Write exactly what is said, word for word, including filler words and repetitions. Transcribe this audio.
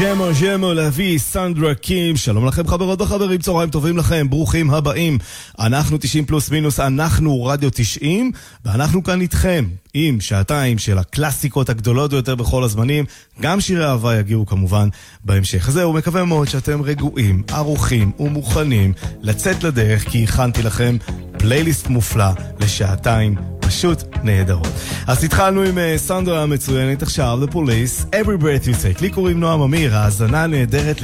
ג'מו ג'מו להביא סנדרה קים. שלום לכם חברות וחברים, צהריים טובים לכם, ברוכים הבאים. אנחנו תשעים פלוס מינוס, אנחנו רדיו תשעים, ואנחנו כאן איתכם עם שעתיים של הקלאסיקות הגדולות ביותר בכל הזמנים. גם שירי אהבה יגיעו כמובן בהמשך. זהו, מקווה מאוד שאתם רגועים, ערוכים ומוכנים לצאת לדרך, כי הכנתי לכם פלייליסט מופלא לשעתיים פשוט נהדרות. אז התחלנו עם סנדרה המצוינת, עכשיו The Police, Every Breath You Take. לי קוראים נועם אמיר, האזנה נהדרת